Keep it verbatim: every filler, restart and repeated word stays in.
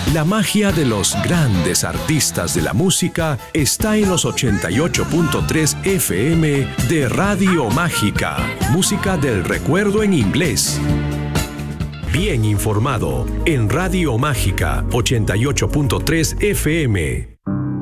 La magia de los grandes artistas de la música está en los ochenta y ocho punto tres F M de Radio Mágica. Música del recuerdo en inglés. Bien informado en Radio Mágica ochenta y ocho punto tres F M.